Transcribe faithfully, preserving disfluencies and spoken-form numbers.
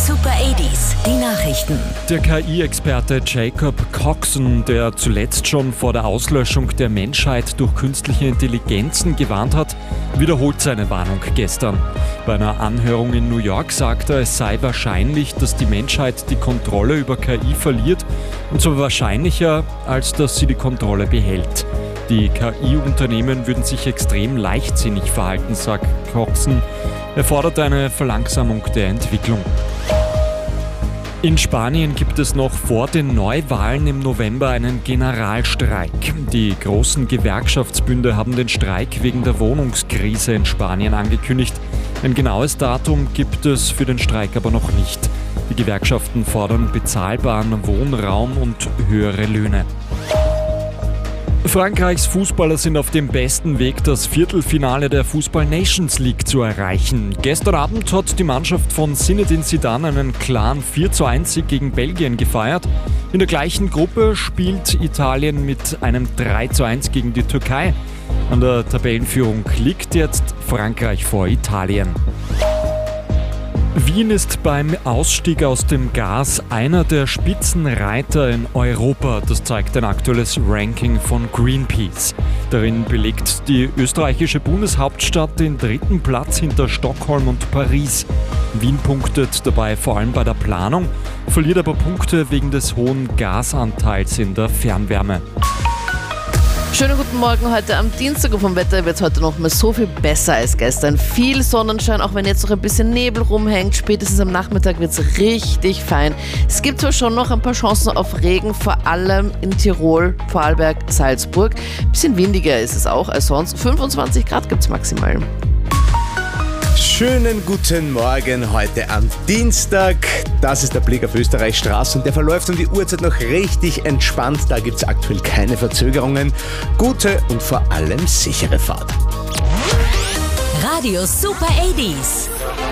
Super achtziger, die Nachrichten. Der K I-Experte Jacob Coxon, der zuletzt schon vor der Auslöschung der Menschheit durch künstliche Intelligenzen gewarnt hat, wiederholt seine Warnung gestern. Bei einer Anhörung in New York sagte er, es sei wahrscheinlich, dass die Menschheit die Kontrolle über K I verliert, und zwar wahrscheinlicher, als dass sie die Kontrolle behält. Die K I-Unternehmen würden sich extrem leichtsinnig verhalten, sagt Coxon. Er fordert eine Verlangsamung der Entwicklung. In Spanien gibt es noch vor den Neuwahlen im November einen Generalstreik. Die großen Gewerkschaftsbünde haben den Streik wegen der Wohnungskrise in Spanien angekündigt. Ein genaues Datum gibt es für den Streik aber noch nicht. Die Gewerkschaften fordern bezahlbaren Wohnraum und höhere Löhne. Frankreichs Fußballer sind auf dem besten Weg, das Viertelfinale der Fußball Nations League zu erreichen. Gestern Abend hat die Mannschaft von Zinedine Zidane einen klaren vier zu eins Sieg gegen Belgien gefeiert. In der gleichen Gruppe spielt Italien mit einem drei zu eins gegen die Türkei. An der Tabellenführung liegt jetzt Frankreich vor Italien. Wien ist beim Ausstieg aus dem Gas einer der Spitzenreiter in Europa. Das zeigt ein aktuelles Ranking von Greenpeace. Darin belegt die österreichische Bundeshauptstadt den dritten Platz hinter Stockholm und Paris. Wien punktet dabei vor allem bei der Planung, verliert aber Punkte wegen des hohen Gasanteils in der Fernwärme. Schönen guten Morgen heute am Dienstag, und vom Wetter wird es heute noch mal so viel besser als gestern. Viel Sonnenschein, auch wenn jetzt noch ein bisschen Nebel rumhängt. Spätestens am Nachmittag wird es richtig fein. Es gibt zwar schon noch ein paar Chancen auf Regen, vor allem in Tirol, Vorarlberg, Salzburg. Ein bisschen windiger ist es auch als sonst. fünfundzwanzig Grad gibt es maximal. Schönen guten Morgen heute am Dienstag. Das ist der Blick auf Österreichs Straßen. Der verläuft um die Uhrzeit noch richtig entspannt. Da gibt es aktuell keine Verzögerungen. Gute und vor allem sichere Fahrt. Radio Super achtziger.